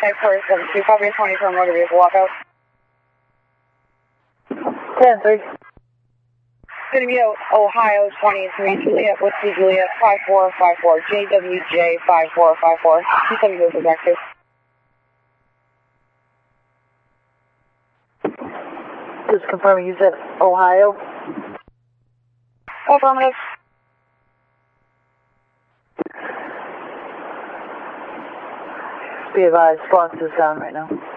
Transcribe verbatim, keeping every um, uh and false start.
Type four seven two, copy a twenty for motor vehicle walkout. ten three. City of Ohio twenty-three, Juliet, Whiskey Juliet, five four five four, J W J five four five four, two seven zero for back two. Just confirming you said Ohio. Affirmative. Be advised, Fox is down right now.